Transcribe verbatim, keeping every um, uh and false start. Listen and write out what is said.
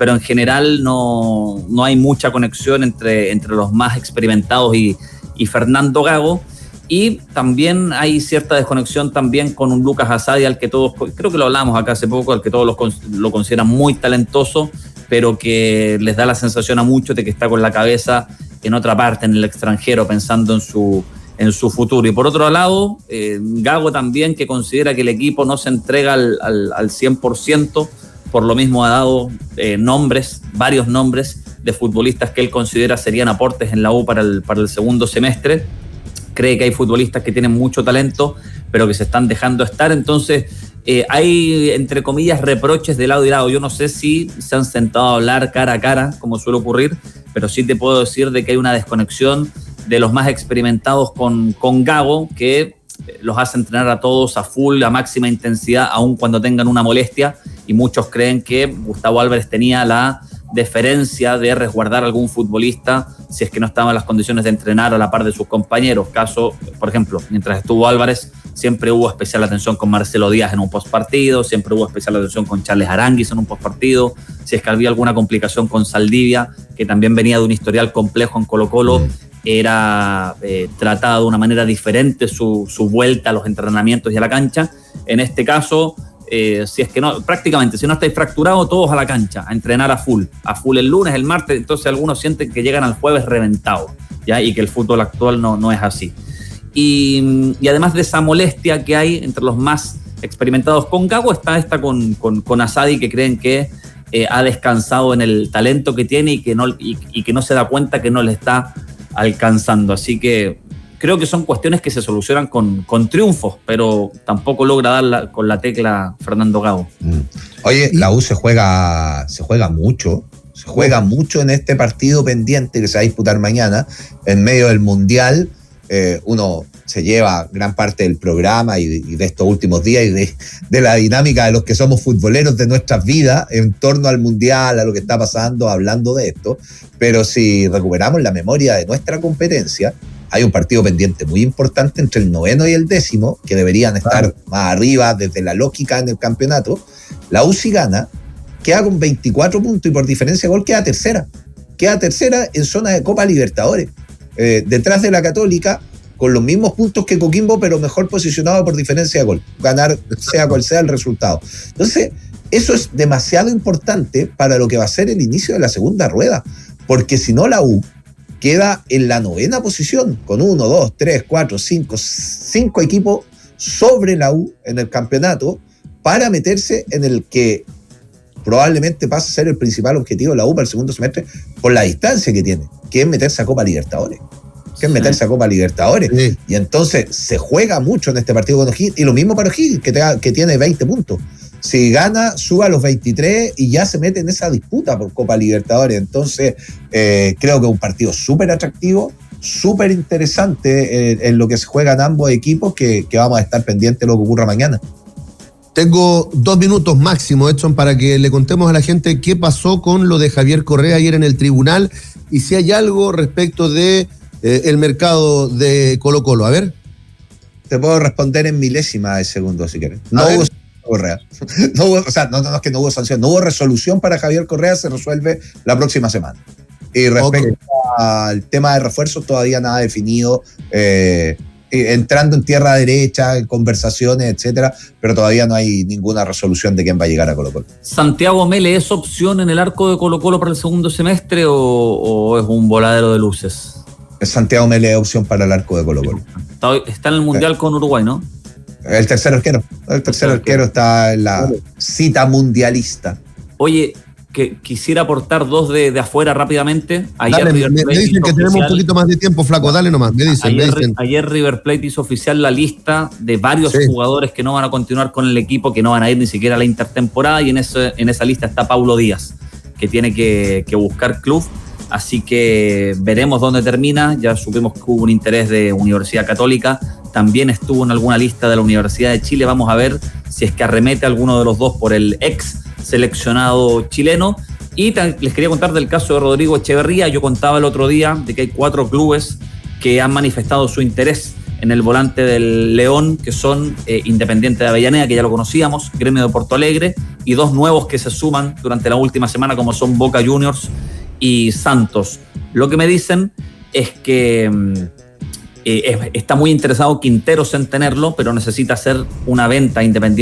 pero en general no, no hay mucha conexión entre, entre los más experimentados y, y Fernando Gago. Y también hay cierta desconexión también con un Lucas Asadi, al que todos, creo que lo hablamos acá hace poco, al que todos los, lo consideran muy talentoso, pero que les da la sensación a muchos de que está con la cabeza en otra parte, en el extranjero, pensando en su, en su futuro. Y por otro lado, eh, Gago también, que considera que el equipo no se entrega al, al, al cien por ciento, por lo mismo ha dado eh, nombres, varios nombres de futbolistas que él considera serían aportes en la U para el, para el segundo semestre. Cree que hay futbolistas que tienen mucho talento, pero que se están dejando estar. Entonces, eh, hay, entre comillas, reproches de lado y lado. Yo no sé si se han sentado a hablar cara a cara, como suele ocurrir, pero sí te puedo decir de que hay una desconexión de los más experimentados con, con Gago, que los hace entrenar a todos a full, a máxima intensidad, aun cuando tengan una molestia, y muchos creen que Gustavo Álvarez tenía la deferencia de resguardar a algún futbolista si es que no estaba en las condiciones de entrenar a la par de sus compañeros. Caso, por ejemplo, mientras estuvo Álvarez, siempre hubo especial atención con Marcelo Díaz en un postpartido, siempre hubo especial atención con Charles Aránguiz en un postpartido. Si es que había alguna complicación con Saldivia, que también venía de un historial complejo en Colo-Colo, mm. era eh, tratada de una manera diferente su, su vuelta a los entrenamientos y a la cancha. En este caso, Eh, si es que no, prácticamente, si no estáis fracturados, todos a la cancha, a entrenar a full, a full el lunes, el martes. Entonces algunos sienten que llegan al jueves reventados, ¿ya? Y que el fútbol actual no, no es así. Y, y además de esa molestia que hay entre los más experimentados con Gago, está esta con, con, con Asadi, que creen que eh, ha descansado en el talento que tiene y que, no, y, y que no se da cuenta que no le está alcanzando. Así que creo que son cuestiones que se solucionan con, con triunfos, pero tampoco logra dar la, con la tecla Fernando Gago. Mm. Oye, la U se juega, se juega mucho, se juega mucho en este partido pendiente que se va a disputar mañana, en medio del Mundial. Eh, uno se lleva gran parte del programa y, y de estos últimos días y de, de la dinámica de los que somos futboleros de nuestras vidas en torno al Mundial, a lo que está pasando, hablando de esto. Pero si recuperamos la memoria de nuestra competencia, hay un partido pendiente muy importante entre el noveno y el décimo, que deberían estar ah. más arriba desde la lógica en el campeonato. La U si gana, queda con veinticuatro puntos y por diferencia de gol queda tercera. Queda tercera en zona de Copa Libertadores, eh, detrás de la Católica, con los mismos puntos que Coquimbo, pero mejor posicionado por diferencia de gol. Ganar sea cual sea el resultado. Entonces, eso es demasiado importante para lo que va a ser el inicio de la segunda rueda, porque si no la U queda en la novena posición, con uno, dos, tres, cuatro, cinco, cinco equipos sobre la U en el campeonato, para meterse en el que probablemente pase a ser el principal objetivo de la U para el segundo semestre, por la distancia que tiene, que es meterse a Copa Libertadores. Que es meterse a Copa Libertadores. Sí. Y entonces se juega mucho en este partido con O'Higgins, y lo mismo para O'Higgins, que, que tiene veinte puntos. Si gana, suba a los veintitrés y ya se mete en esa disputa por Copa Libertadores. Entonces, eh, creo que es un partido súper atractivo, súper interesante en, en lo que se juegan ambos equipos, que, que vamos a estar pendientes de lo que ocurra mañana. Tengo dos minutos máximo, Edson, para que le contemos a la gente qué pasó con lo de Javier Correa ayer en el tribunal y si hay algo respecto de eh, el mercado de Colo-Colo. A ver. Te puedo responder en milésima de segundo, si quieres. No hubo Correa. No hubo, o sea, no, no es que no hubo sanción, no hubo resolución para Javier Correa, se resuelve la próxima semana. Y respecto okay. al tema de refuerzos, todavía nada definido, eh, entrando en tierra derecha, en conversaciones, etcétera, pero todavía no hay ninguna resolución de quién va a llegar a Colo-Colo. ¿Santiago Mele es opción en el arco de Colo-Colo para el segundo semestre o, o es un voladero de luces? Santiago Mele es opción para el arco de Colo-Colo. Está, está en el Mundial sí. con Uruguay, ¿no? El tercer arquero. El tercer arquero está en la cita mundialista. Oye, que quisiera aportar dos de, de afuera rápidamente. Ayer dale, me, me dicen que tenemos un poquito más de tiempo, flaco, dale nomás, me dicen, ayer, me dicen. Ayer River Plate hizo oficial la lista de varios sí. jugadores que no van a continuar con el equipo, que no van a ir ni siquiera a la intertemporada, y en, ese, en esa lista está Paulo Díaz, que tiene que, que buscar club. Así que veremos dónde termina. Ya supimos que hubo un interés de Universidad Católica, también estuvo en alguna lista de la Universidad de Chile. Vamos a ver si es que arremete alguno de los dos por el ex seleccionado chileno. Y les quería contar del caso de Rodrigo Echeverría. Yo contaba el otro día de que hay cuatro clubes que han manifestado su interés en el volante del León, que son eh, Independiente de Avellaneda, que ya lo conocíamos, Gremio de Porto Alegre, y dos nuevos que se suman durante la última semana, como son Boca Juniors y Santos. Lo que me dicen es que eh, está muy interesado Quinteros en tenerlo, pero necesita hacer una venta Independiente